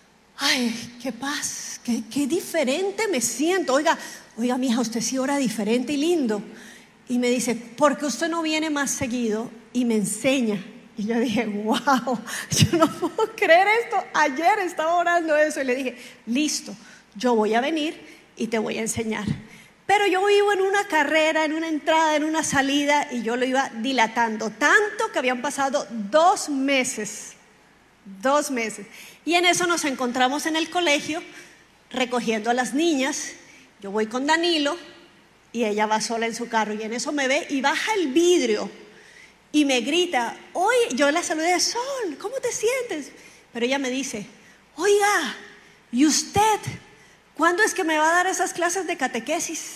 ay, qué paz, qué, qué diferente me siento. Oiga, oiga, mija, usted sí ora diferente y lindo. Y me dice, ¿por qué usted no viene más seguido y me enseña? Y yo dije, wow, yo no puedo creer esto. Ayer estaba orando eso y le dije, listo, yo voy a venir y te voy a enseñar. Pero yo vivo en una carrera, en una entrada, en una salida, y yo lo iba dilatando tanto que habían pasado dos meses. Dos meses. Y en eso nos encontramos en el colegio recogiendo a las niñas. Yo voy con Danilo y ella va sola en su carro, y en eso me ve y baja el vidrio y me grita, oye, yo la saludé, Sol, ¿cómo te sientes? Pero ella me dice, oiga, ¿y usted cuándo es que me va a dar esas clases de catequesis?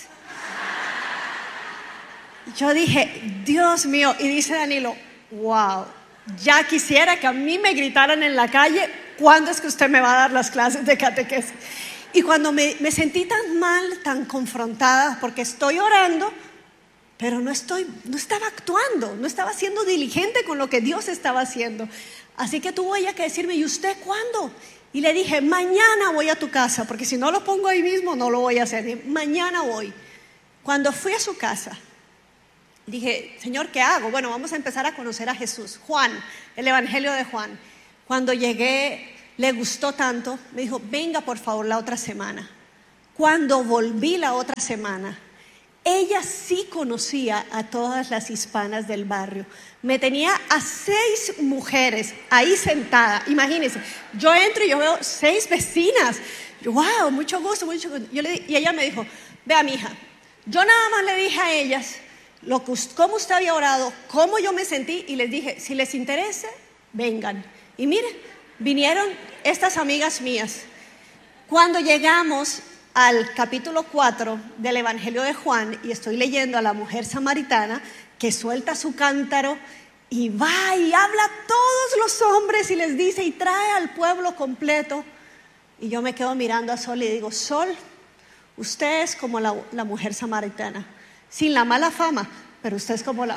Yo dije, Dios mío. Y dice Danilo, wow, ya quisiera que a mí me gritaran en la calle, ¿cuándo es que usted me va a dar las clases de catequesis? Y cuando me, me sentí tan mal, tan confrontada, porque estoy orando, pero no estoy, no estaba actuando, no estaba siendo diligente con lo que Dios estaba haciendo. Así que tuvo ella que decirme, ¿y usted cuándo? Y le dije, mañana voy a tu casa, porque si no lo pongo ahí mismo no lo voy a hacer. Dije, mañana voy. Cuando fui a su casa, dije, Señor, ¿qué hago? Bueno, vamos a empezar a conocer a Jesús. Juan, el Evangelio de Juan. Cuando llegué, le gustó tanto, me dijo, venga por favor la otra semana. Cuando volví la otra semana, ella sí conocía a todas las hispanas del barrio. Me tenía a seis mujeres ahí sentadas. Imagínense, yo entro y yo veo seis vecinas. Yo, wow, mucho gusto, mucho gusto. Yo le, y ella me dijo, vea, mija, yo nada más le dije a ellas lo que, cómo usted había orado, cómo yo me sentí, y les dije, si les interesa, vengan. Y miren, vinieron estas amigas mías. Cuando llegamos al capítulo cuatro del Evangelio de Juan, y estoy leyendo a la mujer samaritana que suelta su cántaro y va y habla a todos los hombres y les dice y trae al pueblo completo, y yo me quedo mirando a Sol y digo, Sol, usted es como la, la mujer samaritana, sin la mala fama, pero usted es como la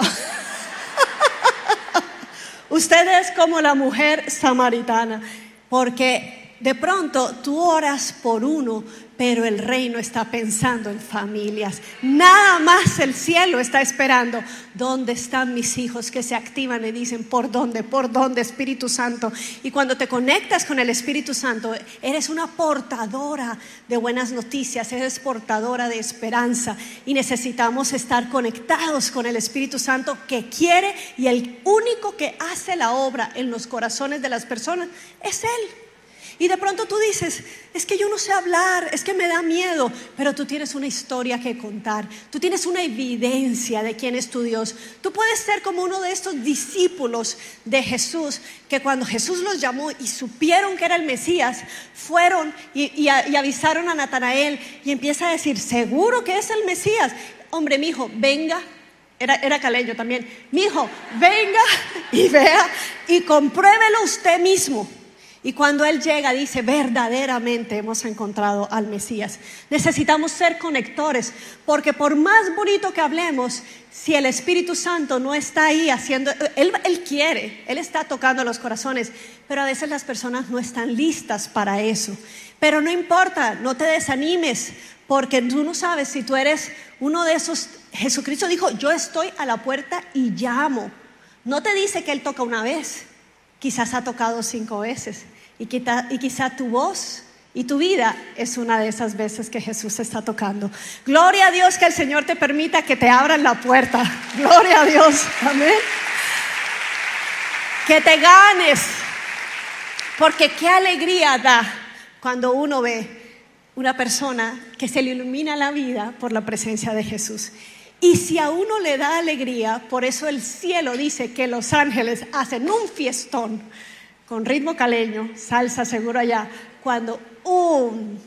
usted es como la mujer samaritana, porque de pronto tú oras por uno, pero el reino está pensando en familias. Nada más el cielo está esperando. ¿Dónde están mis hijos que se activan y dicen, ¿por dónde? ¿Por dónde, Espíritu Santo? Y cuando te conectas con el Espíritu Santo, eres una portadora de buenas noticias, eres portadora de esperanza. Y necesitamos estar conectados con el Espíritu Santo, que quiere, y el único que hace la obra en los corazones de las personas es Él. Y de pronto tú dices, es que yo no sé hablar, es que me da miedo, pero tú tienes una historia que contar, tú tienes una evidencia de quién es tu Dios. Tú puedes ser como uno de estos discípulos de Jesús, que cuando Jesús los llamó y supieron que era el Mesías, fueron y, y, y avisaron a Natanael, y empieza a decir, ¿seguro que es el Mesías? Hombre, mijo, venga. Era, era caleño también. Mijo, venga y vea y compruébelo usted mismo. Y cuando Él llega dice, verdaderamente hemos encontrado al Mesías. Necesitamos ser conectores, porque por más bonito que hablemos, si el Espíritu Santo no está ahí haciendo, Él, Él quiere, Él está tocando los corazones, pero a veces las personas no están listas para eso. Pero no importa, no te desanimes, porque tú no sabes si tú eres uno de esos. Jesucristo dijo, yo estoy a la puerta y llamo. No te dice que Él toca una vez, quizás ha tocado cinco veces. Y quizá, y quizá tu voz y tu vida es una de esas veces que Jesús está tocando. Gloria a Dios, que el Señor te permita que te abran la puerta. Gloria a Dios, amén. Que te ganes, porque qué alegría da cuando uno ve una persona que se le ilumina la vida por la presencia de Jesús. Y si a uno le da alegría, por eso el cielo dice que los ángeles hacen un fiestón con ritmo caleño, salsa seguro allá, cuando un,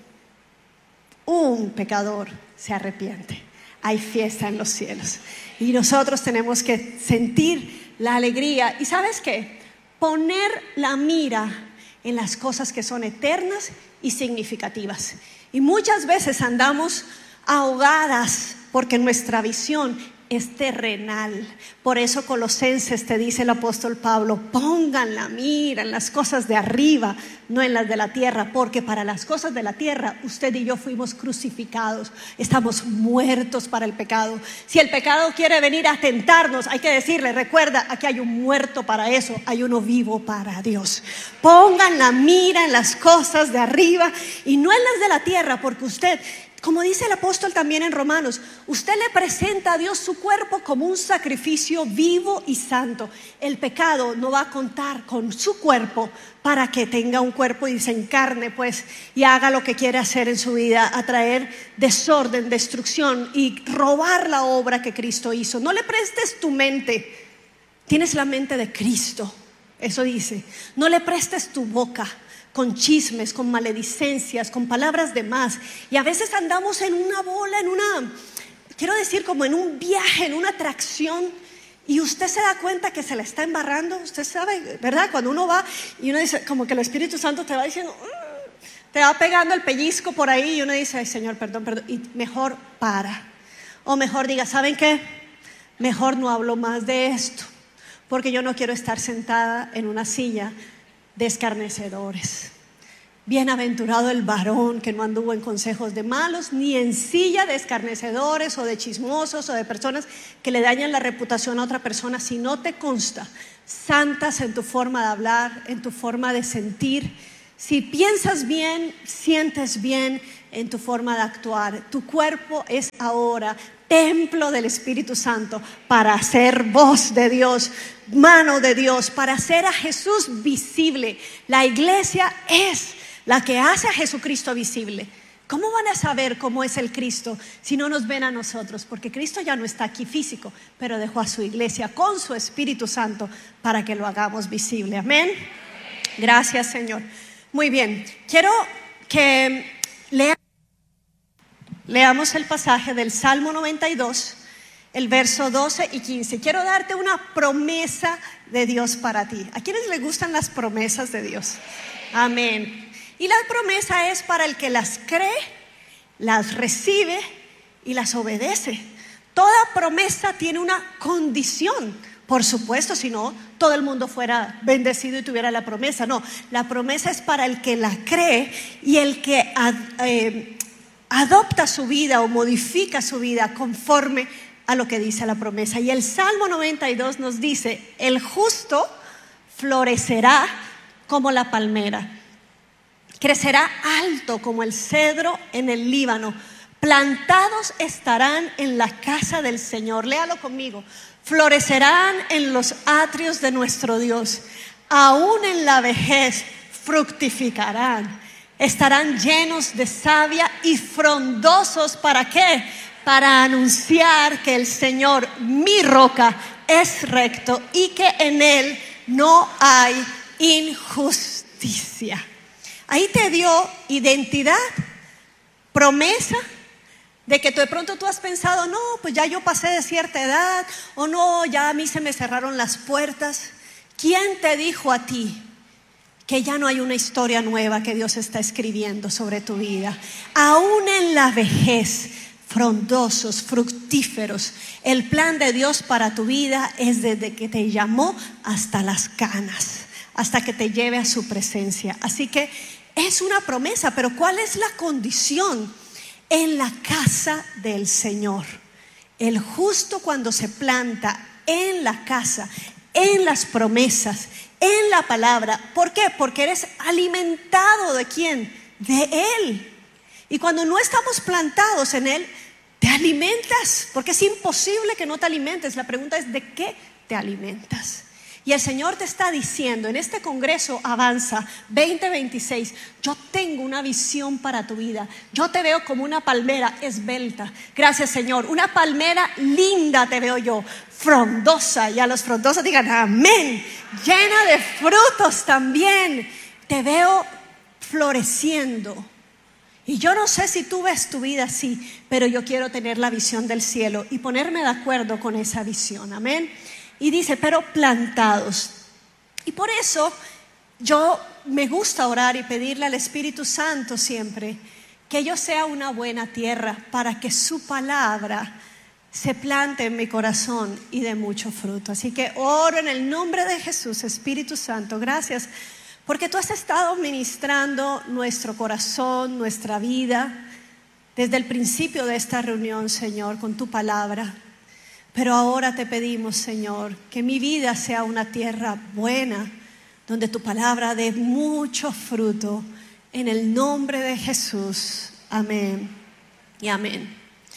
un pecador se arrepiente. Hay fiesta en los cielos. Y nosotros tenemos que sentir la alegría. ¿Y sabes qué? Poner la mira en las cosas que son eternas y significativas. Y muchas veces andamos ahogadas porque nuestra visión es terrenal. Por eso Colosenses te dice el apóstol Pablo, pongan la mira en las cosas de arriba, no en las de la tierra, porque para las cosas de la tierra usted y yo fuimos crucificados, estamos muertos para el pecado. Si el pecado quiere venir a tentarnos, hay que decirle, recuerda, aquí hay un muerto para eso, hay uno vivo para Dios. Pongan la mira en las cosas de arriba y no en las de la tierra, porque usted, como dice el apóstol también en Romanos, usted le presenta a Dios su cuerpo como un sacrificio vivo y santo. El pecado no va a contar con su cuerpo para que tenga un cuerpo y se encarne pues y haga lo que quiere hacer en su vida, atraer desorden, destrucción y robar la obra que Cristo hizo. No le prestes tu mente, tienes la mente de Cristo, eso dice. No le prestes tu boca con chismes, con maledicencias, con palabras de más. Y a veces andamos en una bola, en una, quiero decir, como en un viaje, en una atracción, y usted se da cuenta que se la está embarrando. Usted sabe, ¿verdad? Cuando uno va y uno dice, como que el Espíritu Santo te va diciendo, mm", te va pegando el pellizco por ahí, y uno dice, ay Señor, perdón, perdón, y mejor para. O mejor diga, ¿saben qué? Mejor no hablo más de esto, porque yo no quiero estar sentada en una silla de escarnecedores, Bienaventurado el varón que no anduvo en consejos de malos, ni en silla de escarnecedores o de chismosos o de personas que le dañan la reputación a otra persona. Si no te consta, santas en tu forma de hablar, en tu forma de sentir. Si piensas bien, sientes bien en tu forma de actuar. Tu cuerpo es ahora templo del Espíritu Santo para hacer voz de Dios, mano de Dios, para hacer a Jesús visible. La iglesia es la que hace a Jesucristo visible. ¿Cómo van a saber cómo es el Cristo si no nos ven a nosotros? Porque Cristo ya no está aquí físico, pero dejó a su iglesia con su Espíritu Santo para que lo hagamos visible. Amén. Gracias, Señor. Muy bien, quiero que lea, leamos el pasaje del Salmo noventa y dos, el verso doce y quince. Quiero darte una promesa de Dios para ti. ¿A quiénes les gustan las promesas de Dios? Amén. Y la promesa es para el que las cree, las recibe y las obedece. Toda promesa tiene una condición. Por supuesto, si no, todo el mundo fuera bendecido y tuviera la promesa. No, la promesa es para el que la cree y el que ad, eh, adopta su vida o modifica su vida conforme a lo que dice la promesa. Y el Salmo noventa y dos nos dice: el justo florecerá como la palmera, crecerá alto como el cedro en el Líbano, plantados estarán en la casa del Señor. Léalo conmigo. Florecerán en los atrios de nuestro Dios, aún en la vejez fructificarán, estarán llenos de savia y frondosos. ¿Para qué? Para anunciar que el Señor, mi roca, es recto y que en Él no hay injusticia. Ahí te dio identidad, promesa, de que de pronto tú has pensado: no, pues ya yo pasé de cierta edad, o no, ya a mí se me cerraron las puertas. ¿Quién te dijo a ti que ya no hay una historia nueva que Dios está escribiendo sobre tu vida? Aún en la vejez, frondosos, fructíferos. El plan de Dios para tu vida es desde que te llamó hasta las canas, hasta que te lleve a su presencia. Así que es una promesa, pero ¿cuál es la condición? En la casa del Señor. El justo, cuando se planta en la casa, en las promesas, en la palabra. ¿Por qué? Porque eres alimentado ¿de quién? De Él. Y cuando no estamos plantados en Él, te alimentas, porque es imposible que no te alimentes. La pregunta es: ¿de qué te alimentas? Y el Señor te está diciendo en este Congreso Avanza veinte veintiséis: yo tengo una visión para tu vida. Yo te veo como una palmera esbelta. Gracias, Señor. Una palmera linda te veo yo, frondosa. Y a los frondosos digan amén. Llena de frutos también. Te veo floreciendo. Y yo no sé si tú ves tu vida así, pero yo quiero tener la visión del cielo y ponerme de acuerdo con esa visión. Amén. Y dice: pero plantados. Y por eso yo me gusta orar y pedirle al Espíritu Santo siempre que yo sea una buena tierra para que su palabra se plante en mi corazón y dé mucho fruto. Así que oro en el nombre de Jesús. Espíritu Santo, gracias porque tú has estado ministrando nuestro corazón, nuestra vida desde el principio de esta reunión, Señor, con tu palabra. Pero ahora te pedimos, Señor, que mi vida sea una tierra buena, donde tu palabra dé mucho fruto, en el nombre de Jesús. Amén y amén.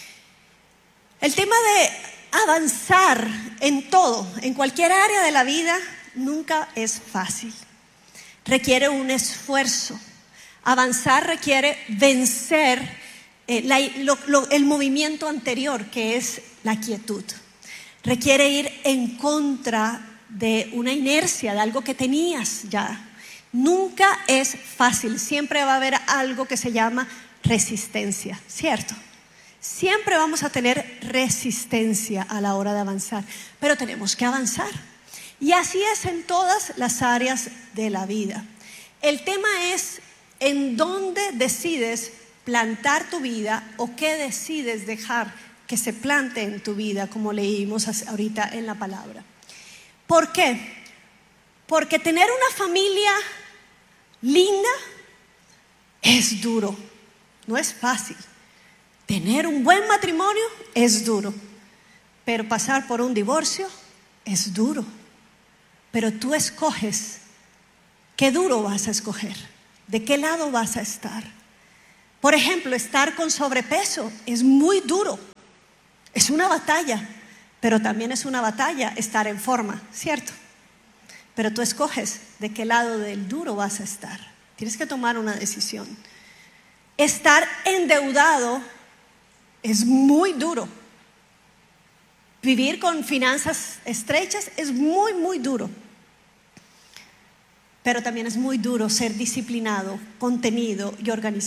El tema de avanzar en todo, en cualquier área de la vida, nunca es fácil. Requiere un esfuerzo. Avanzar requiere vencer eh, la, lo, lo, el movimiento anterior, que es la quietud. Requiere ir en contra de una inercia, de algo que tenías ya. Nunca es fácil, siempre va a haber algo que se llama resistencia, ¿cierto? Siempre vamos a tener resistencia a la hora de avanzar, pero tenemos que avanzar. Y así es en todas las áreas de la vida. El tema es en dónde decides plantar tu vida o qué decides dejar que se plante en tu vida, como leímos ahorita en la palabra. ¿Por qué? Porque tener una familia linda es duro, no es fácil. Tener un buen matrimonio es duro, pero pasar por un divorcio es duro. Pero tú escoges qué duro vas a escoger, de qué lado vas a estar. Por ejemplo, estar con sobrepeso es muy duro, es una batalla, pero también es una batalla estar en forma, ¿cierto? Pero tú escoges de qué lado del duro vas a estar. Tienes que tomar una decisión. Estar endeudado es muy duro. Vivir con finanzas estrechas es muy, muy duro. Pero también es muy duro ser disciplinado, contenido y organizado.